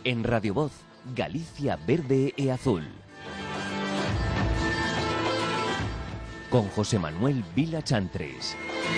En Radio Voz, Galicia verde e azul. Con José Manuel Vila Chantres.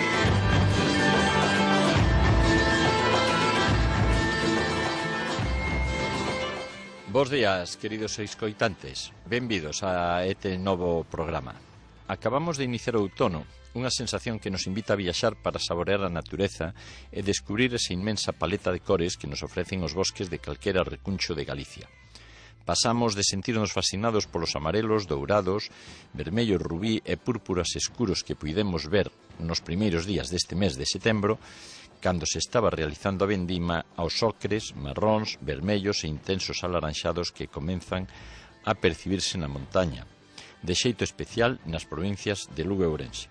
Bos días, queridos escoitantes. Benvidos a este novo programa. Acabamos de iniciar o outono, unha sensación que nos invita a viaxar para saborear a natureza e descubrir esa inmensa paleta de cores que nos ofrecen os bosques de calquera recuncho de Galicia. Pasamos de sentirnos fascinados polos amarelos, dourados, vermellos, rubí e púrpuras escuros que puidemos ver nos primeiros días deste mes de setembro, cando se estaba realizando a vendima, aos ocres, marróns, vermellos e intensos alaranxados que comenzan a percibirse na montaña, de xeito especial nas provincias de Lugo e Ourense.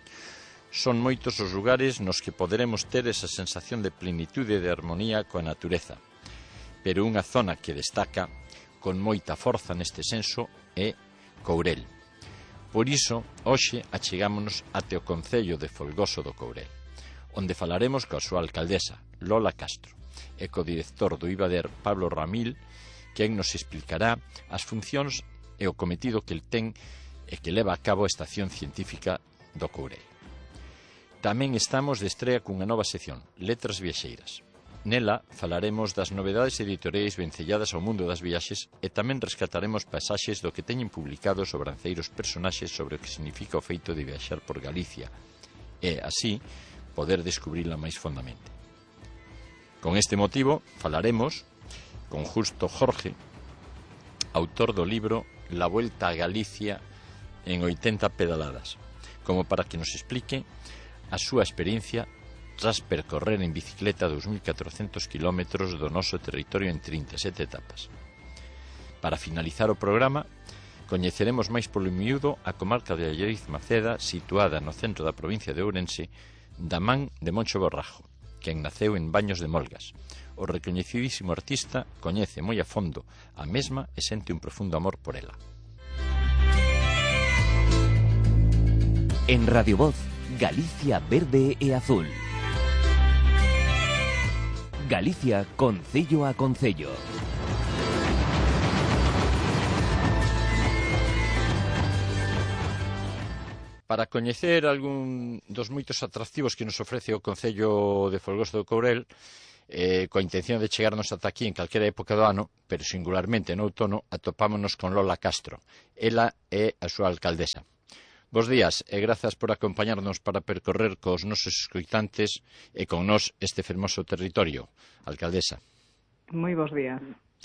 Son moitos os lugares nos que poderemos ter esa sensación de plenitude e de armonía coa natureza, pero unha zona que destaca con moita forza neste senso é Courel. Por iso, hoxe achegámonos até o concello de Folgoso do Courel, onde falaremos coa súa alcaldesa, Lola Castro, e co director do IVADER, Pablo Ramil, quen nos explicará as funcións e o cometido que el ten e que leva a cabo a Estación Científica do Courel. Tamén estamos de estrea cunha nova sección, Letras Viaxeiras. Nela falaremos das novedades editoriais vencelladas ao mundo das viaxes e tamén rescataremos pasaxes do que teñen publicado sobranceiros personaxes sobre o que significa o feito de viaxar por Galicia e, así, poder descubrila máis fondamente. Con este motivo falaremos con Justo Jorge, autor do libro La Vuelta a Galicia en 80 pedaladas, como para que nos explique a súa experiencia tras percorrer en bicicleta 2.400 kilómetros do noso territorio en 37 etapas. Para finalizar o programa, coñeceremos máis polo miúdo a comarca de Allariz Maceda, situada no centro da provincia de Ourense, da man de Moncho Borrajo, quen naceu en Baños de Molgas. O recoñecidísimo artista coñece moi a fondo a mesma e sente un profundo amor por ela. En Radio Voz, Galicia verde e azul. Galicia concello a concello. Para coñecer algún dos moitos atractivos que nos ofrece o Concello de Folgoso do Courel, coa intención de chegarnos ata aquí en calquera época do ano, pero singularmente no outono, atopámonos con Lola Castro. Ela é a súa alcaldesa. Bos días e grazas por acompañarnos para percorrer cos nosos escoitantes e con nós este fermoso territorio, alcaldesa. Moi bos días.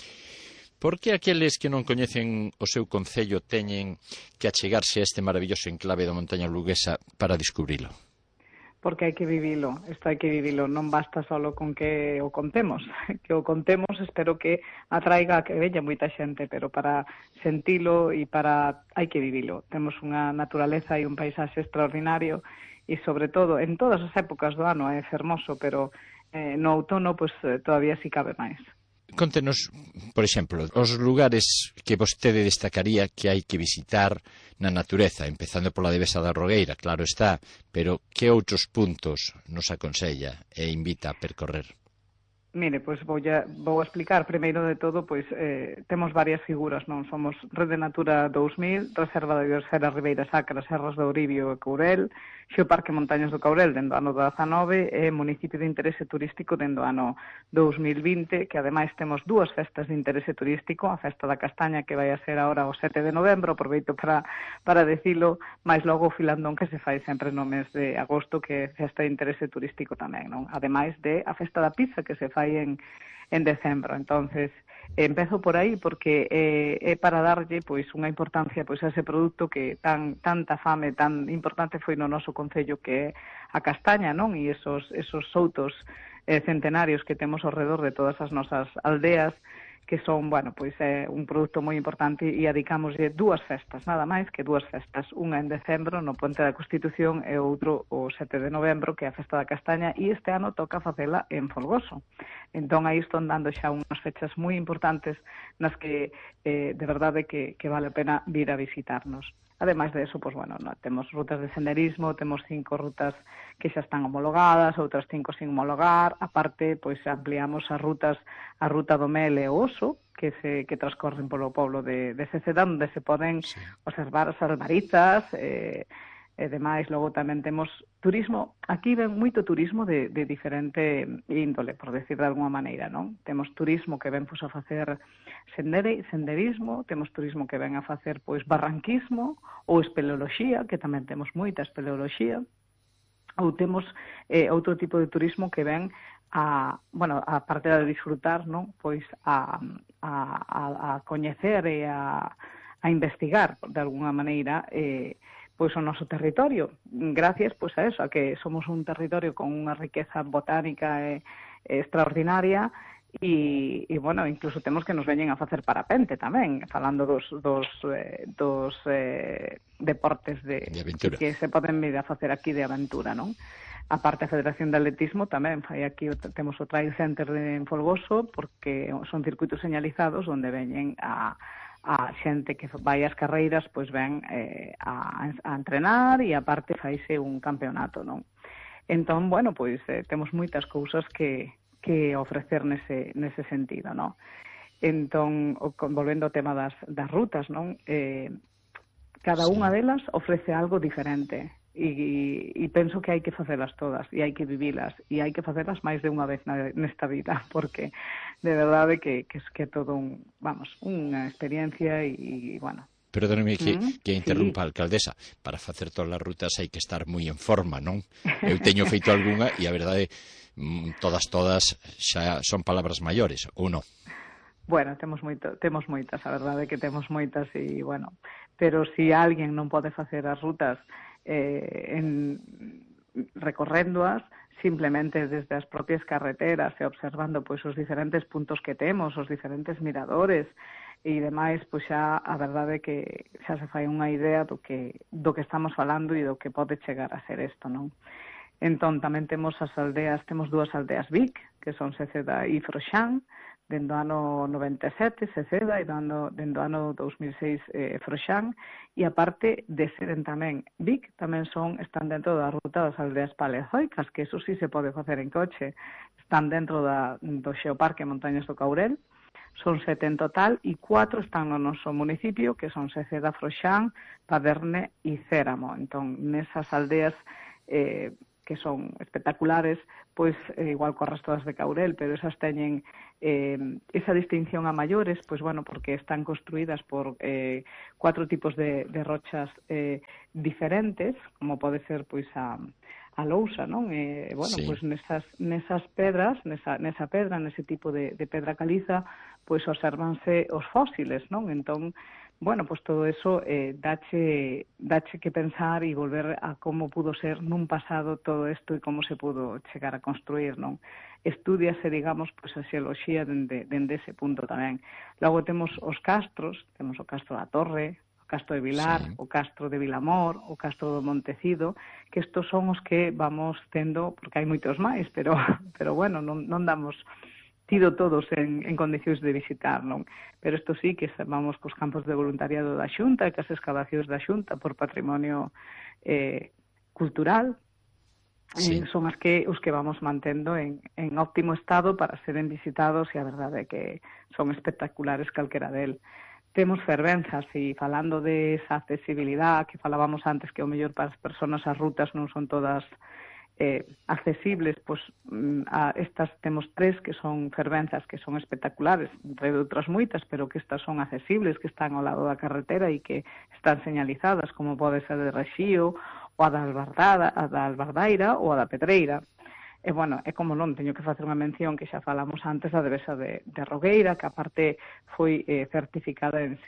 Por que aqueles que non coñecen o seu concello teñen que achegarse a este maravilloso enclave da montaña luguesa para descubrilo? Porque hai que vivilo, isto hai que vivilo, non basta solo con que o contemos, que o contemos espero que atraiga que veña moita xente, pero para sentilo e para hai que vivilo. Temos unha naturaleza e un paisaxe extraordinario e sobre todo en todas as épocas do ano é fermoso, pero no outono pues todavía si cabe máis. Contenos, por exemplo, os lugares que vostede destacaría que hai que visitar na natureza, empezando pola Devesa da Rogueira, claro está, pero que outros puntos nos aconsella e invita a percorrer? Mire, pois vou a explicar primeiro de todo, pois temos varias figuras, non? Somos Rede Natura 2000, Reserva da Biosfera Ribeira Sacra, Serras do Ouribio e Courel, Xeoparque Montañas do Courel dende o ano 19 e Municipio de Interese Turístico dende o ano 2020, que ademais temos dúas festas de interese turístico, a Festa da Castaña que vai a ser agora o 7 de novembro, aproveito para decilo, máis logo o filandón que se fai sempre no mes de agosto, que é festa de interese turístico tamén, non? Ademais de a Festa da Pizza que se fai en decembro. Entonces, empezo por aí porque é para darlle pois unha importancia pois a ese produto que tanta fame, tan importante foi no noso concello, que é a castaña, non? E esos soutos centenarios que temos ao redor de todas as nosas aldeas, que son, bueno, pois é un produto moi importante e adicámoslle dúas festas, nada máis que dúas festas, unha en decembro no Puente da Constitución e outro o 7 de novembro, que é a Festa da Castaña, e este ano toca facela en Folgoso. Entón aí están dando xa unhas fechas moi importantes nas que de verdade que vale a pena vir a visitarnos. Ademais de eso, pues bueno, temos rutas de senderismo, temos 5 rutas que xa están homologadas, outras 5 sin homologar, aparte, pois ampliamos as rutas, a ruta do Mel e o Oso, que transcorren polo poblo de Ceceda, onde se poden observar as albaritas, e demais. Logo tamén temos turismo, aquí ven moito turismo de diferente índole, por decir de alguma maneira, non? Temos turismo que ven a facer senderismo, temos turismo que ven a facer barranquismo ou espeleoloxía, que tamén temos moita espeleoloxía, ou temos outro tipo de turismo que ven a parte de disfrutar, non? Pois a coñecer e a investigar, de alguna maneira, pois o noso territorio, gracias pois a eso, a que somos un territorio con unha riqueza botánica extraordinaria e bueno, incluso temos que nos veñen a facer parapente tamén, falando dos deportes de que se poden vir a facer aquí de aventura, non? A parte a Federación de Atletismo tamén fai aquí, temos o Trail Center en Folgoso, porque son circuitos señalizados onde veñen a xente que vai ás carreiras, pois ven a entrenar e aparte faise un campeonato, non? Entón, bueno, pois temos moitas cousas que ofrecer nese sentido, non? Entón, volvendo ao tema das rutas, non? Cada unha delas ofrece algo diferente e penso que hai que facelas todas e hai que vivilas e hai que facelas máis de unha vez nesta vida, porque de verdade que é todo unha experiencia e, bueno. Perdóneme que interrumpa, alcaldesa. Para facer todas as rutas hai que estar moi en forma, non? Eu teño feito algunha e a verdade, todas xa son palabras maiores, ou non? Bueno, temos moitas, a verdade que temos moitas e, bueno, pero se alguén non pode facer as rutas recorréndoas, simplemente desde as propias carreteras e observando pois os diferentes puntos que temos, os diferentes miradores e demais, pois xa a verdade que xa se fai unha idea do que estamos falando e do que pode chegar a ser isto, non? Entón, tamén temos temos 2 aldeas Vic, que son Ceceda e Froxán, dentro do ano 97 Ceceda e dentro do ano 2006 Froxán, e aparte deseren tamén Vic, tamén están dentro da ruta das aldeas paleozoicas, que eso sí se pode facer en coche, están dentro do Xeoparque Montañas do Caurel, son 7 en total e 4 están no noso municipio, que son Ceceda, Froxán, Paderne e Céramo. Entón, nesas aldeas que son espectaculares, pois igual co resto das de Caurel, pero esas teñen esa distinción a maiores, pois bueno, porque están construídas por 4 tipos de rochas diferentes, como pode ser pois a lousa, non? Bueno, sí. Pois nesas pedras, nesa pedra, nese tipo de pedra caliza, pois observanse os fósiles, non? Entón, bueno, pues todo eso dache que pensar e volver a como pudo ser nun pasado todo isto e como se pudo chegar a construir, non? Estúdiase, digamos, pues a xeoloxía dende ese punto tamén. Logo temos os castros, temos o Castro da Torre, o Castro de Vilar, sí. O Castro de Vilamor, o Castro do Montecido, que estos son os que vamos tendo, porque hai moitos máis, pero bueno, non damos tido todos en condicións de visitar, non? Pero isto sí que vamos cos campos de voluntariado da Xunta e cas excavacións da Xunta por patrimonio cultural, sí. Son os que vamos mantendo en óptimo estado para seren visitados e a verdade é que son espectaculares calquera del. Temos fervenzas e falando de esa accesibilidade que falábamos antes, que o mellor para as persoas as rutas non son todas accesibles, pois estas temos 3 que son fervenzas, que son espectaculares, entre outras moitas, pero que estas son accesibles, que están ao lado da carretera e que están señalizadas, como pode ser de Rexío, ou a da Albardaira ou a da Pedreira. E, bueno, é como non, teño que facer unha mención que xa falamos antes da devesa de Rogueira, que aparte foi certificada en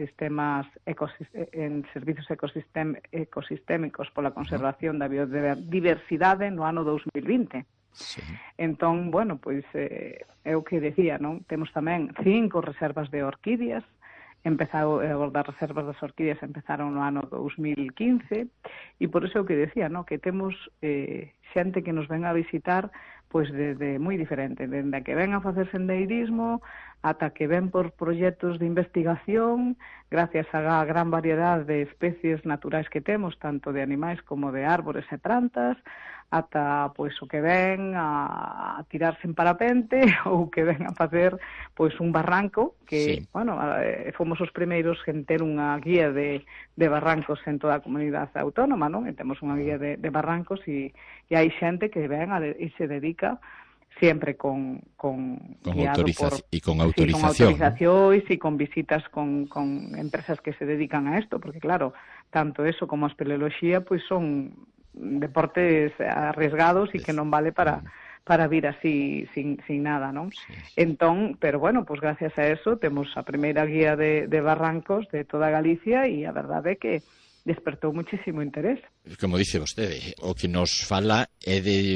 servizos ecosistémicos pola conservación da biodiversidade no ano 2020. Sí. Entón, bueno, pois é o que decía, non? Temos tamén 5 reservas de orquídeas empezou das reservas das orquídeas empezaron no ano 2015 e por eso é o que decía, no? Que temos xente que nos ven a visitar pois desde moi diferente, dende que ven a facer sendeirismo ata que ven por proxectos de investigación, gracias á gran variedade de especies naturais que temos, tanto de animais como de árbores e plantas, ata pois o que ven a tirarse en parapente ou que ven a facer pois un barranco que, sí. Bueno, fomos os primeiros en ter unha guía de barrancos en toda a comunidade autónoma, non? E temos unha guía de barrancos e hai xente que ven e se dedica siempre con autorización y con autorizacións e con visitas con empresas que se dedican a esto, porque claro, tanto eso como a espeleoloxía pois son deportes arriesgados e que non vale para vir así sin nada, non? Sí. Entón, pero bueno, pues gracias a eso temos a primeira guía de barrancos de toda Galicia e a verdade é que despertou muchísimo interés. Como dice vostede, o que nos fala é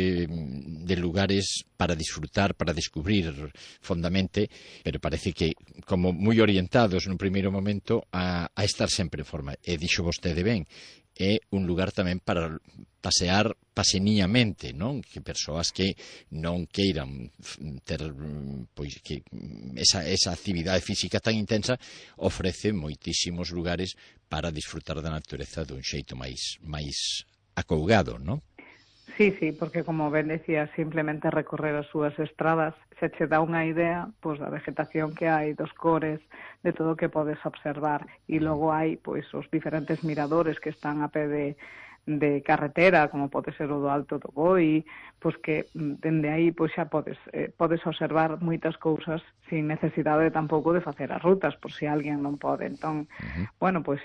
de lugares para disfrutar, para descubrir fondamente, pero parece que como moi orientados no primeiro momento a estar sempre en forma. E dixo vostede ben, é un lugar tamén para pasear paseniñamente, non? Que persoas que non queiran ter pois que esa actividade física tan intensa ofrece moitísimos lugares para disfrutar da natureza dun xeito máis acougado, non? Sí, porque como ben decía, simplemente recorrer as súas estradas se che dá unha idea pois da vegetación que hai, dos cores, de todo o que podes observar. E logo hai pois os diferentes miradores que están a pé de carretera, como pode ser o do Alto do Boi, pois que dende aí pois xa podes observar moitas cousas sin necesidade tampouco de facer as rutas, por se alguén non pode. Entón, bueno, pois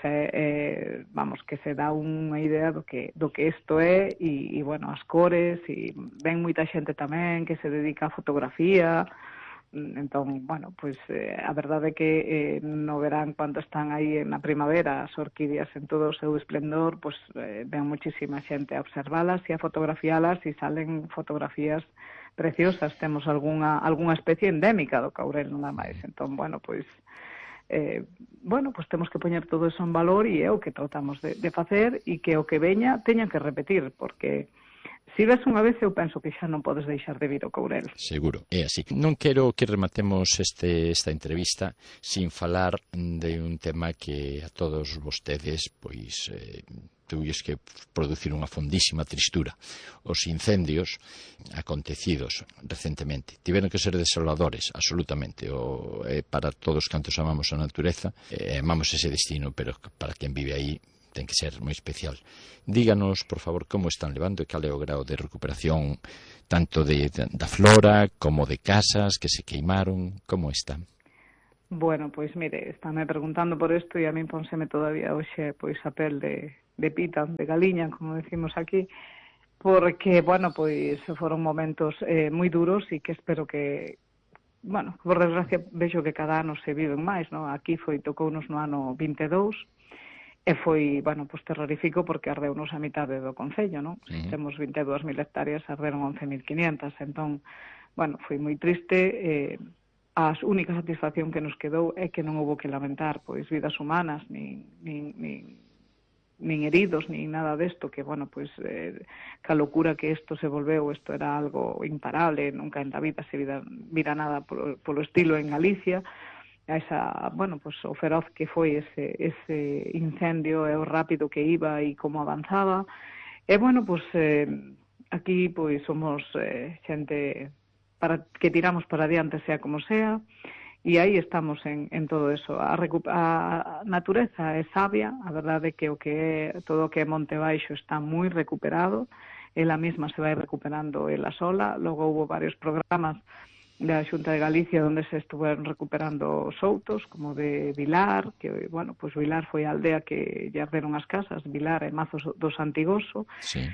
vamos, que se dá unha idea do que isto é e bueno, as cores, e ven moita xente tamén que se dedica a fotografía. Entón, bueno, pois a verdade é que no verán, cando están aí na primavera as orquídeas en todo o seu esplendor, pois ven muchísima xente a observalas e a fotografialas e salen fotografías preciosas. Temos algunha especie endémica do caurel, nada máis. Entón, bueno, pois temos que poñer todo eso en valor e é o que tratamos de facer e que o que veña teña que repetir, porque si ves unha vez, eu penso que xa non podes deixar de vir ao Courel. Seguro, é así. Non quero que rematemos esta entrevista sin falar de un tema que a todos vostedes pois tuvies que producir unha fondísima tristura. Os incendios acontecidos recentemente tiveron que ser desoladores, absolutamente. Para todos cantos amamos a natureza, amamos ese destino, pero para quen vive aí ten que ser moi especial. Díganos, por favor, como están levando e cal é o grao de recuperación tanto da flora como de casas que se queimaron, como están? Bueno, pois mire, estáme preguntando por isto e a min pónseme todavía hoxe pois a pel de pita, de galiña, como decimos aquí, porque, bueno, pois foron momentos moi duros e que espero que, bueno, por desgracia vexo que cada ano se viven máis, non? Aquí tocounos no ano 22, e foi, bueno, pois terrorífico porque ardeunos a mitade do concello, non? Temos 22.000 hectáreas, arderon 11.500, entón, bueno, foi moi triste. A única satisfacción que nos quedou é que non houbo que lamentar pois vidas humanas, nin heridos, nin nada desto, que, bueno, pois ca locura que isto se volveu, isto era algo imparable, nunca en la vida se vira nada polo estilo en Galicia. Bueno, pues o feroz que foi ese incendio e o rápido que iba e como avanzaba. E, bueno, pues aquí pois somos xente que tiramos para adiante sea como sea, e aí estamos en todo eso. A natureza é sabia, a verdade é que todo o que é monte baixo está moi recuperado, ela mesma se vai recuperando ela sola. Logo houve varios programas da Xunta de Galicia onde se estuveron recuperando os outos, como de Vilar, que, bueno, pois Vilar foi a aldea que lle arderon as casas, Vilar e Mazos do Santigoso. Sí.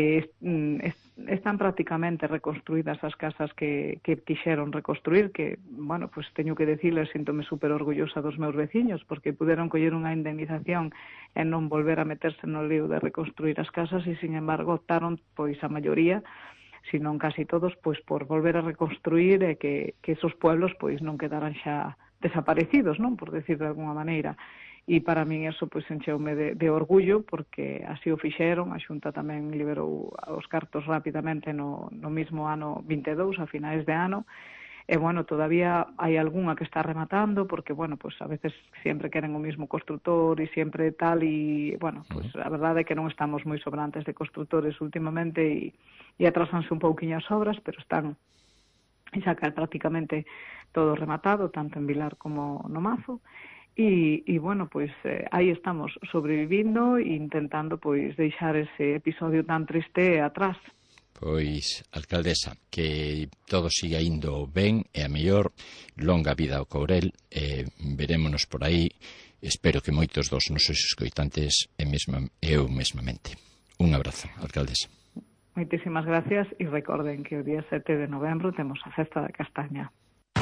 Están prácticamente reconstruídas as casas que quixeron reconstruir, que, bueno, pois teño que dicirles, síntome super orgullosa dos meus veciños, porque puderon coller unha indemnización e non volver a meterse no lío de reconstruir as casas, e, sin embargo, optaron, pois, a maioría, senón casi todos, pois por volver a reconstruir e que esos pueblos pois non quedaran xa desaparecidos, non? Por decir de alguna maneira. E para min eso pois encheume de orgullo, porque así o fixeron. A Xunta tamén liberou os cartos rapidamente no mismo ano 22, a finais de ano. E, bueno, todavía hai algunha que está rematando, porque, bueno, pues a veces sempre queren o mismo constructor e sempre tal, e, bueno, pues a verdade é que non estamos moi sobrantes de constructores últimamente e atrasanse un pouquiño as obras, pero están xa prácticamente todo rematado, tanto en Vilar como no Mazo. E bueno, pois aí estamos sobrevivindo e intentando pois deixar ese episodio tan triste atrás. Pois, alcaldesa, que todo siga indo ben e a mellor longa vida ao Courel, verémonos por aí, espero que moitos dos nosos escoitantes eu mesmamente. Un abrazo, alcaldesa. Moitísimas gracias e recorden que o día 7 de novembro temos a Festa da Castaña.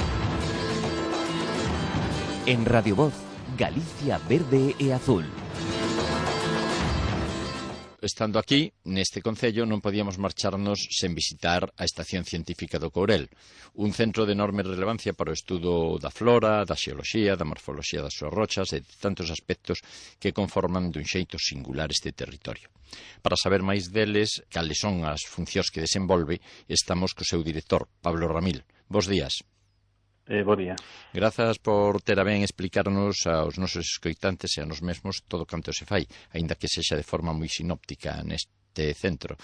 En Radio Voz, Galicia Verde e Azul. Estando aquí, neste concello, non podíamos marcharnos sen visitar a Estación Científica do Courel, un centro de enorme relevancia para o estudo da flora, da xeoloxía, da morfoloxía das súas rochas e de tantos aspectos que conforman dun xeito singular este territorio. Para saber máis deles, cales son as funcións que desenvolve, estamos co seu director, Pablo Ramil. Bos días. Bo día. Grazas por ter a ben explicarnos aos nosos escoitantes e a nos mesmos todo canto se fai, aínda que sexa de forma moi sinóptica neste centro.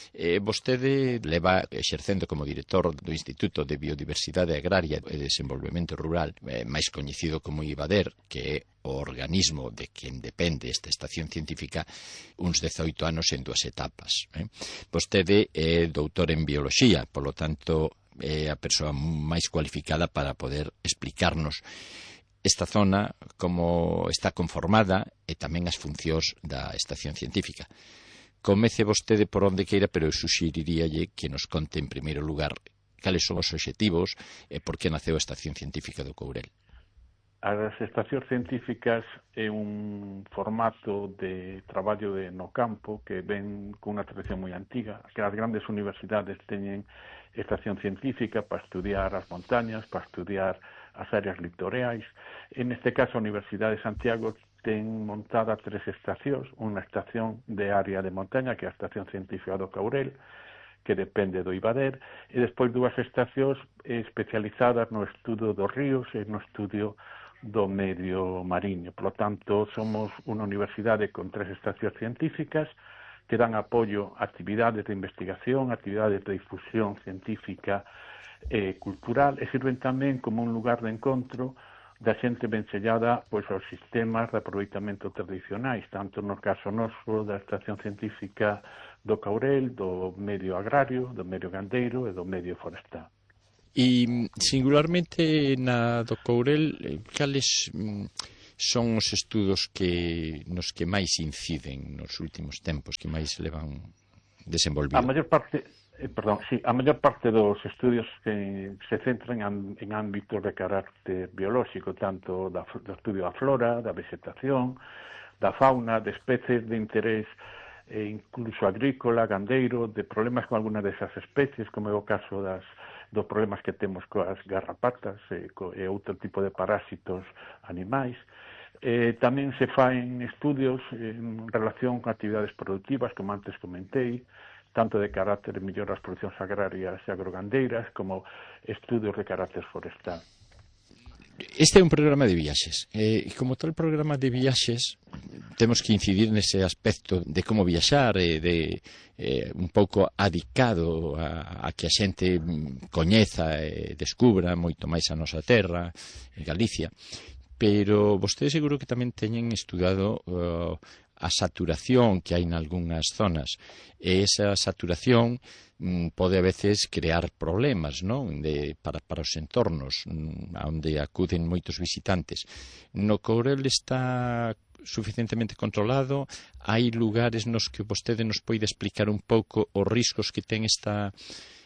Vostede leva exercendo como director do Instituto de Biodiversidade Agraria e Desenvolvemento Rural, máis coñecido como IBADER, que é o organismo de quen depende esta estación científica, uns 18 anos en 2 etapas. Vostede é doutor en bioloxía, polo tanto é a persoa máis cualificada para poder explicarnos esta zona, como está conformada e tamén as funcións da estación científica. Comece vostede por onde queira, pero eu suxeriríalle que nos conte en primeiro lugar cales son os obxectivos e por que naceu a Estación Científica do Courel. As estacións científicas é un formato de traballo no campo que ven con unha tradición moi antiga, que as grandes universidades teñen estación científica para estudiar as montañas, para estudiar as áreas litoreais. En este caso, a Universidade de Santiago ten montada 3 estacións, unha estación de área de montaña, que é a Estación Científica do Courel, que depende do IBADER, e despois 2 estacións especializadas no estudo dos ríos e no estudio do medio mariño. Por lo tanto, somos unha universidade con 3 estacións científicas que dan apoio a actividades de investigación, actividades de difusión científica e cultural, e sirven tamén como un lugar de encontro da xente vencellada pois aos sistemas de aproveitamento tradicionais, tanto no caso noso da Estación Científica do Courel, do medio agrario, do medio gandeiro e do medio forestal. E singularmente na do Courel, cales son os estudos nos que máis inciden nos últimos tempos, que máis levan desenvolvido? A maior parte dos estudios que se centran en ámbitos de carácter biolóxico, tanto do estudio da flora, da vegetación, da fauna, de especies de interés incluso agrícola, gandeiro, de problemas con algunas desas especies, como é o caso dos problemas que temos coas garrapatas e outro tipo de parásitos animais. Tamén se faen estudios en relación con actividades productivas, como antes comentei, tanto de carácter de mellor das producións agrarias e agrogandeiras, como estudios de carácter forestal. Este é un programa de viaxes, e como tal programa de viaxes temos que incidir nese aspecto de como viaxar e de un pouco adicado a que a xente coñeza e descubra moito máis a nosa terra, Galicia. Pero vostede seguro que tamén teñen estudado a saturación que hai nalgúnas zonas, e esa saturación pode a veces crear problemas, non? Para os entornos onde acuden moitos visitantes. No Courel está suficientemente controlado? Hai lugares nos que vostede nos poida explicar un pouco os riscos que ten esta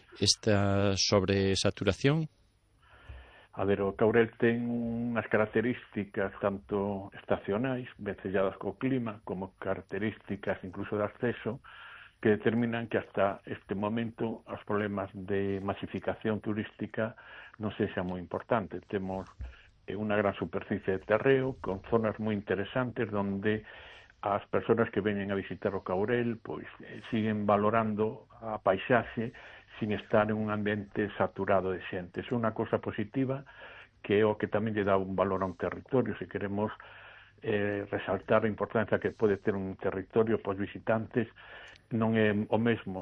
sobresaturación? A ver, o Courel ten unhas características tanto estacionais, vencelladas co clima, como características incluso de acceso, que determinan que hasta este momento os problemas de masificación turística non sexan moi importantes. Temos unha gran superficie de terreo, con zonas moi interesantes onde as persoas que veñen a visitar o Courel pois siguen valorando a paisaxe sin estar en un ambiente saturado de xente. É unha cosa positiva que é o que tamén lle dá un valor a un territorio. Se queremos resaltar a importancia que pode ter un territorio para os visitantes, non é o mesmo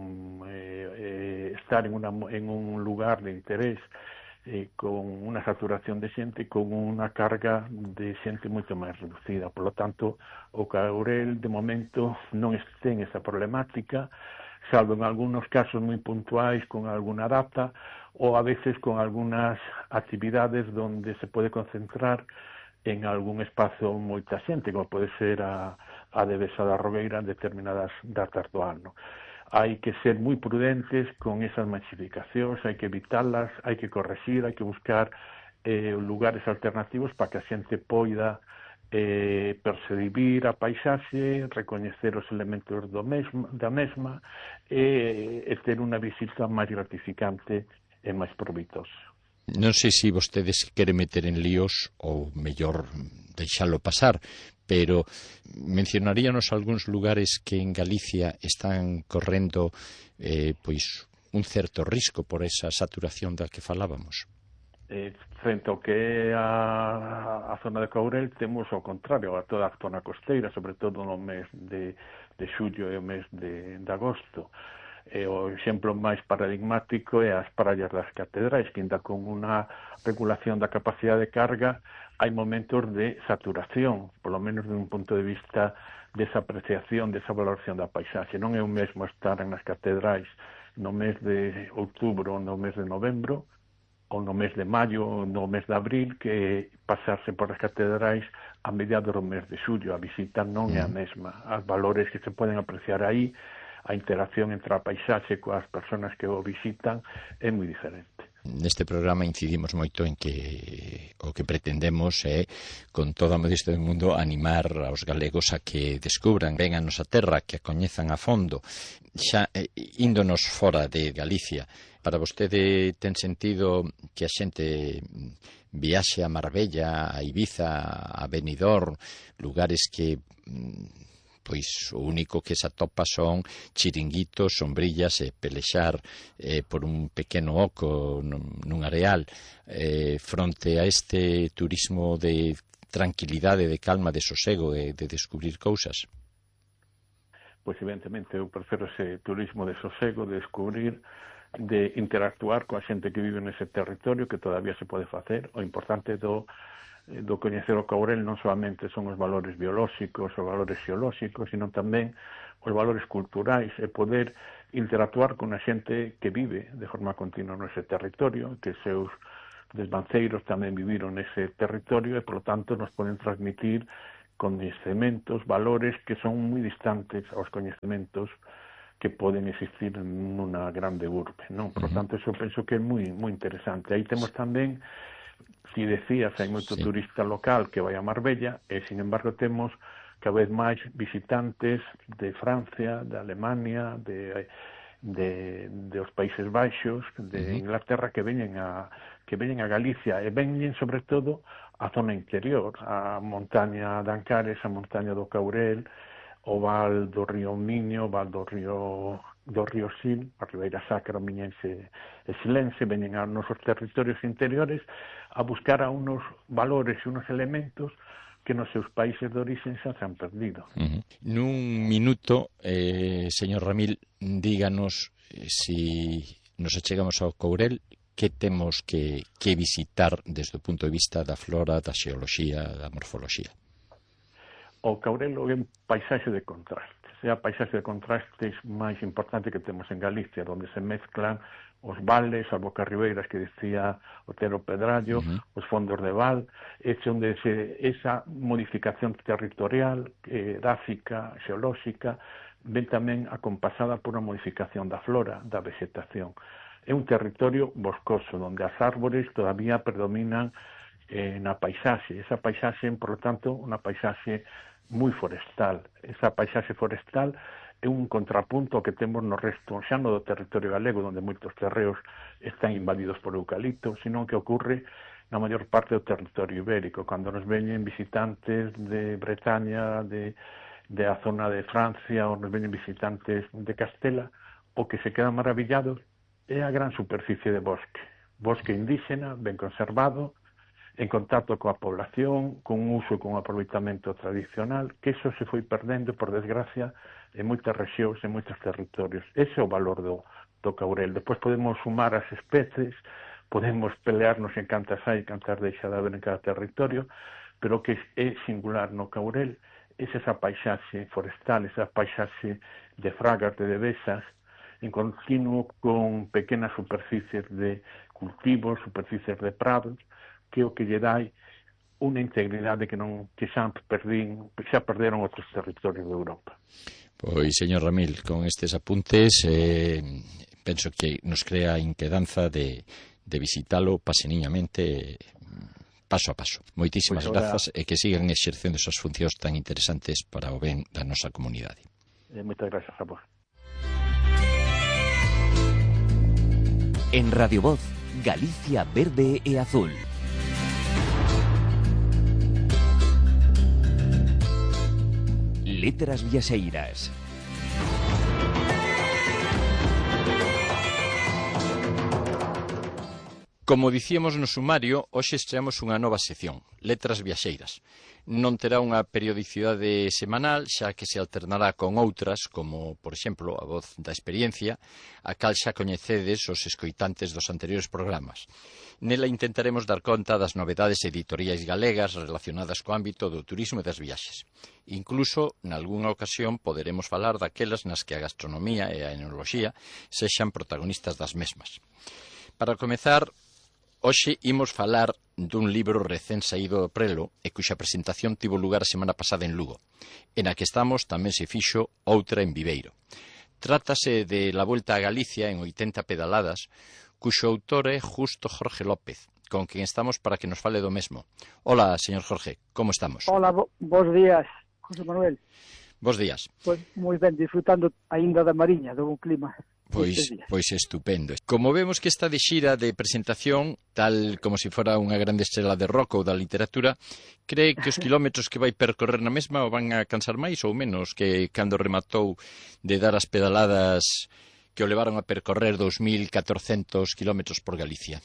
estar en un lugar de interés con unha saturación de xente e con unha carga de xente moito máis reducida. Por lo tanto, o Courel de momento non ten esa problemática, salvo en algunos casos moi puntuais con alguna data ou a veces con algunas actividades donde se pode concentrar en algún espazo moita xente, como pode ser a Devesa da Robeira en determinadas datas do ano. Hai que ser moi prudentes con esas masificacións, hai que evitalas, hai que corregir, hai que buscar lugares alternativos para que a xente poida percibir a paisaxe, recoñecer os elementos da mesma e ter unha visita máis gratificante e máis provitosa. Non sei se vostede se quere meter en líos ou mellor deixalo pasar, pero mencionaríanos algúns lugares que en Galicia están correndo pois un certo risco por esa saturación da que falábamos. Frente ao que é a zona de Courel, temos ao contrario a toda a zona costeira, sobre todo no mes de xullo e o mes de agosto. O exemplo máis paradigmático é as praias das catedrais, que ainda con unha regulación da capacidade de carga hai momentos de saturación, polo menos de un punto de vista desa apreciación, desa valoración da paisaxe. Non é o mesmo estar nas catedrais no mes de outubro ou no mes de novembro, ou no mes de maio ou no mes de abril, que pasarse por as catedrais a mediados do mes de xullo. A visita non é a mesma. Os valores que se poden apreciar aí, a interacción entre a paisaxe coas persoas que o visitan é moi diferente. Neste programa incidimos moito en que o que pretendemos é, con toda a modestia do mundo, animar aos galegos a que descubran ben a nosa terra, que a coñezan a fondo. Xa índonos fora de Galicia, para vostede ten sentido que a xente viaxe a Marbella, a Ibiza, a Benidorm, lugares que pois o único que se atopa son chiringuitos, sombrillas e pelexar por un pequeno oco nun areal, fronte a este turismo de tranquilidade, de calma, de sosego, de descubrir cousas? Pois evidentemente eu prefiro ese turismo de sosego, de descubrir, de interactuar coa xente que vive nese territorio, que todavía se pode facer. O importante do coñecer o Courel non solamente son os valores biolóxicos, os valores xeolóxicos, sino tamén os valores culturais, e poder interactuar con a xente que vive de forma continua nese territorio, que seus desbanceiros tamén viviron nese territorio e, por lo tanto, nos poden transmitir coñecementos, valores que son moi distantes aos coñecementos que poden existir nunha grande urbe, non? Por lo tanto, eso penso que é moi interesante. Aí temos tamén, si decías, hai moito turista local que vai a Marbella e, sin embargo, temos cada vez máis visitantes de Francia, de Alemania, dos Países Baixos, de Inglaterra, que veñen a Galicia e veñen, sobre todo, a zona interior, a montaña de Ancares, a montaña do Courel, o val do río Miño, o val do río Sil, a Ribeira Sacra, Miñense e Silense, veñen a nosos territorios interiores a buscar a unos valores e unos elementos que nos seus países de origen xa se han perdido. Nun minuto, señor Ramil, díganos si nos achegamos ao Courel, que temos que visitar desde o punto de vista da flora, da xeoloxía, da morfoloxía. O Courel é un paisaxe de contrastes, é a paisaxe de contrastes máis importante que temos en Galicia, onde se mezclan os vales, as bocarribeiras que decía Otero Pedrallo, os fondos de val, onde esa modificación territorial, edáfica, xeolóxica, ven tamén acompasada por unha modificación da flora, da vegetación. É un territorio boscoso, onde as árbores todavía predominan na paisaxe. Esa paisaxe, por lo tanto, unha paisaxe moi forestal. Esa paisaxe forestal é un contrapunto que temos no resto, xa no do territorio galego, onde moitos terreos están invadidos por eucalipto, sino que ocorre na maior parte do territorio ibérico. Cando nos veñen visitantes de Bretaña, da zona de Francia, ou nos veñen visitantes de Castela, o que se quedan maravillados é a gran superficie de bosque indígena, ben conservado, en contacto coa población, con uso e con aproveitamento tradicional, que iso se foi perdendo, por desgracia, en moitas rexións, en moitos territorios. Ese é o valor do Courel. Despois podemos sumar as especies, podemos pelearnos en cantas hai, cantas deixa de haber en cada territorio, pero o que é singular no Courel é esa paisaxe forestal, esa paisaxe de fragas, de devesas, en continuo con pequenas superficies de cultivos, superficies de prados, que o que lle dai unha integridade que xa perderon outros territorios de Europa. Pois, señor Ramil, con estes apuntes penso que nos crea inquedanza de visitalo paseniñamente, paso a paso. Moitísimas grazas e que sigan exercendo esas funcións tan interesantes para o ben da nosa comunidade. Moitas grazas a vos. En Radio Voz, Galicia Verde e Azul. Letras viaxeiras. Como dicíamos no sumario, hoxe estreamos unha nova sección, Letras viaxeiras. Non terá unha periodicidade semanal, xa que se alternará con outras, como, por exemplo, A Voz da Experiencia, a cal xa coñecedes os escoitantes dos anteriores programas. Nela intentaremos dar conta das novedades editoriais galegas relacionadas co ámbito do turismo e das viaxes. Incluso, nalgúnha ocasión, poderemos falar daquelas nas que a gastronomía e a enoloxía sexan protagonistas das mesmas. Para comezar, hoxe imos falar dun libro recén saído do prelo e cuxa presentación tivo lugar a semana pasada en Lugo. En a que estamos tamén se fixo outra en Viveiro. Trátase de La Vuelta a Galicia en 80 pedaladas, cuxo autor é Justo Jorge López, con quen estamos para que nos fale do mesmo. Hola, señor Jorge, como estamos? Hola, bos días, José Manuel. Bos días. Pois moi ben, disfrutando aínda da Mariña, do bon clima. Pois estupendo. Como vemos que está de xira de presentación, tal como se fora unha grande estrela de rock ou da literatura, cree que os kilómetros que vai percorrer na mesma o van a cansar máis ou menos que cando rematou de dar as pedaladas que o levaron a percorrer 2.400 kilómetros por Galicia?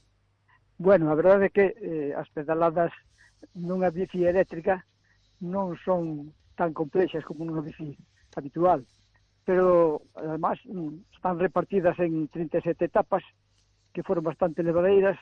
Bueno, a verdade é que as pedaladas nunha bici eléctrica non son tan complexas como nunha bici habitual, pero además están repartidas en 37 etapas que foron bastante levadeiras.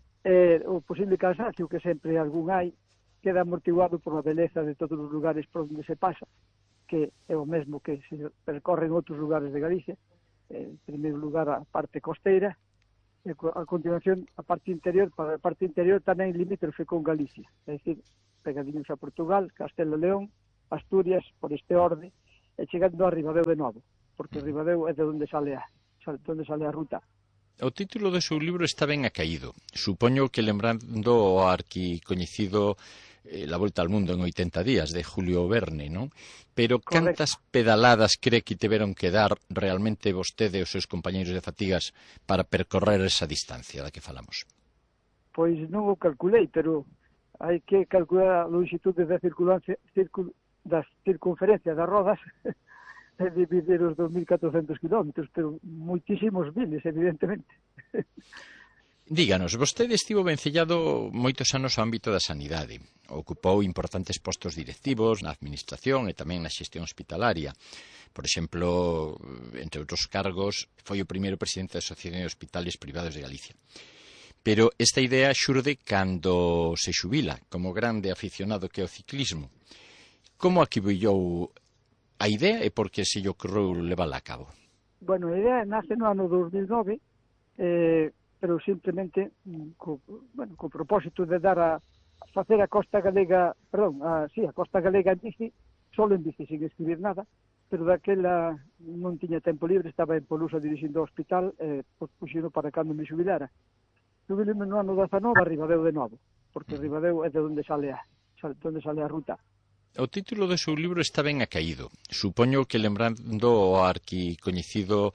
O posible cansancio que sempre algún hai queda amortiguado por a beleza de todos os lugares por onde se pasa, que é o mesmo que se percorre en outros lugares de Galicia. En primeiro lugar a parte costeira, e a continuación a parte interior. Para a parte interior tamén limítrofe con Galicia, é dicir, pegadiños a Portugal, Castela e León, Asturias, por este orde, e chegando a Ribadeo de novo, porque Ribadeo é de onde sale a ruta. O título do seu libro está ben acaído. Supoño que lembrando o arquicoñecido La Volta al Mundo en 80 días, de Julio Verne, non? Pero cantas pedaladas cree que tiveron que dar realmente vostede e os seus compañeiros de fatigas para percorrer esa distancia da que falamos? Pois non o calculei, pero hai que calcular a longitude da circunferencia das rodas e dividir os 2.400 kilómetros, pero moitísimos miles, evidentemente. Díganos, vostede estivo vencellado moitos anos ao ámbito da sanidade. Ocupou importantes postos directivos na administración e tamén na xestión hospitalaria. Por exemplo, entre outros cargos, foi o primeiro presidente da Asociación de Hospitales Privados de Galicia. Pero esta idea xurde cando se xubila, como grande aficionado que é o ciclismo. Como aquibullou a idea e por que se lle ocorreu levala a cabo? Bueno, a idea nace no ano 2009, pero simplemente co propósito de dar a facer a Costa Galega, a Costa Galega en bici, solo en bici, sin escribir nada, pero daquela non tiña tempo libre, estaba en Polusa dirixindo o hospital, puxino para cando me xubilara. Xubilime no ano 19 a Ribadeo de novo, porque Ribadeo é de onde sale a ruta. O título do seu libro está ben acaído. Supoño que lembrando o arquicoñecido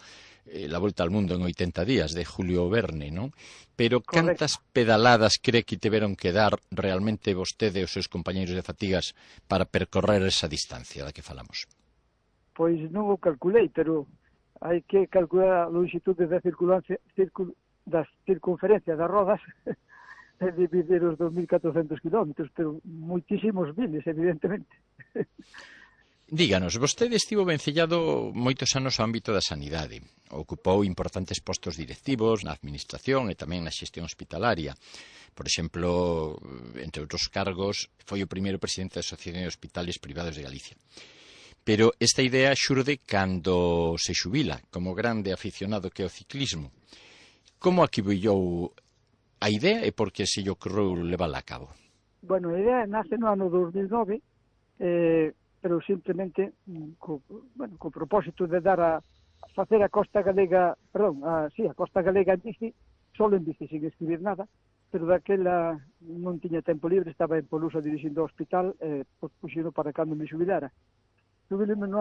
La Volta al Mundo en 80 días, de Julio Verne, non? Pero Correcto. cantas pedaladas cree que tiveron que dar realmente vostede e os seus compañeiros de fatigas para percorrer esa distancia da que falamos? Pois non o calculei, pero hai que calcular a longitude da circunferencia das rodas e dividir os 2.400 kilómetros, pero moitísimos miles, evidentemente. Díganos, vostede estivo vencellado moitos anos ao ámbito da sanidade. Ocupou importantes postos directivos na administración e tamén na xestión hospitalaria. Por exemplo, entre outros cargos, foi o primeiro presidente da Asociación de Hospitales Privados de Galicia. Pero esta idea xurde cando se xubila, como grande aficionado que é o ciclismo. Como aquibullou a idea e por que se lle ocorreu levala a cabo? Bueno, a idea nace no ano 2009, pero simplemente co propósito de dar a facer a Costa Galega, a Costa Galega en bici, solo en bici, sin escribir nada, pero daquela non tiña tempo libre, estaba en Polusa dirixindo o hospital, puxino para cando me xubilara. Xubilime no